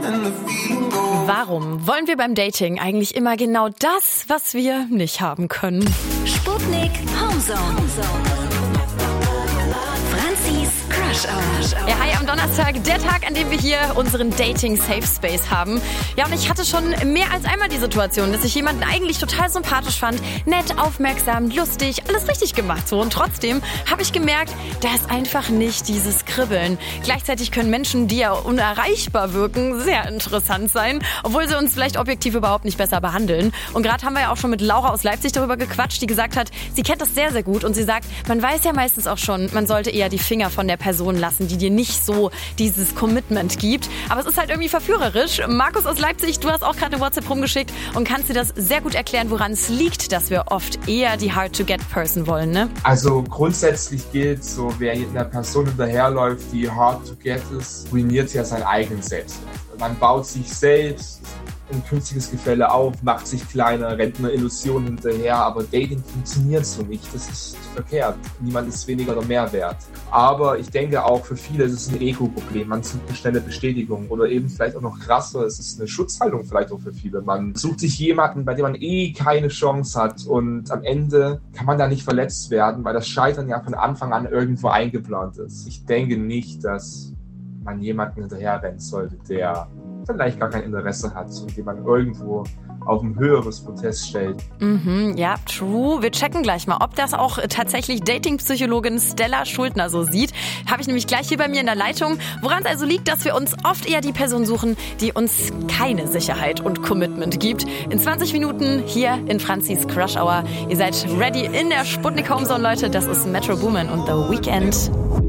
Warum wollen wir beim Dating eigentlich immer genau das, was wir nicht haben können? Sputnik Homezone. Franzis Crush Hour. Ja, hi am Donnerstag, der Tag, an dem wir hier unseren Dating-Safe-Space haben. Ja, und ich hatte schon mehr als einmal die Situation, dass ich jemanden eigentlich total sympathisch fand, nett, aufmerksam, lustig, alles richtig gemacht so. Und trotzdem habe ich gemerkt, da ist einfach nicht dieses Kribbeln. Gleichzeitig können Menschen, die ja unerreichbar wirken, sehr interessant sein, obwohl sie uns vielleicht objektiv überhaupt nicht besser behandeln. Und gerade haben wir ja auch schon mit Laura aus Leipzig darüber gequatscht, die gesagt hat, sie kennt das sehr, sehr gut. Und sie sagt, man weiß ja meistens auch schon, man sollte eher die Finger von der Person lassen, die dir nicht so dieses Commitment gibt. Aber es ist halt irgendwie verführerisch. Markus aus Leipzig, du hast auch gerade eine WhatsApp rumgeschickt und kannst dir das sehr gut erklären, woran es liegt, dass wir oft eher die Hard-to-Get-Person wollen, ne? Also grundsätzlich gilt so, wer einer Person hinterherläuft, die hard-to-get ist, ruiniert ja seinen eigenen Selbstwert. Man baut sich selbst ein künstliches Gefälle auf, macht sich kleiner, rennt einer Illusion hinterher, aber Dating funktioniert so nicht, das ist verkehrt. Niemand ist weniger oder mehr wert. Aber ich denke auch für viele ist es ein Ego-Problem, man sucht eine schnelle Bestätigung oder eben vielleicht auch noch krasser, es ist eine Schutzhaltung vielleicht auch für viele. Man sucht sich jemanden, bei dem man keine Chance hat und am Ende kann man da nicht verletzt werden, weil das Scheitern ja von Anfang an irgendwo eingeplant ist. Ich denke nicht, dass man jemanden hinterherrennen sollte, der vielleicht gar kein Interesse hat und den man irgendwo auf ein höheres Protest stellt. Ja, true. Wir checken gleich mal, ob das auch tatsächlich Dating-Psychologin Stella Schuldner so sieht. Habe ich nämlich gleich hier bei mir in der Leitung. Woran es also liegt, dass wir uns oft eher die Person suchen, die uns keine Sicherheit und Commitment gibt. In 20 Minuten hier in Franzis Crush Hour. Ihr seid ready in der Sputnik Homezone, Leute. Das ist Metro Boomin und The Weeknd.